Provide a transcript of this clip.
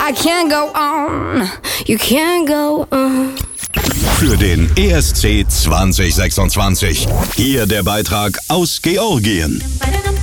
I can't go on, you can't go on. Für den ESC 2026. Hier der Beitrag aus Georgien.